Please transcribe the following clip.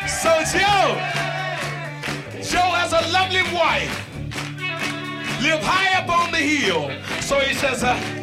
So Joe has a lovely wife, live high up on the hill. So he says,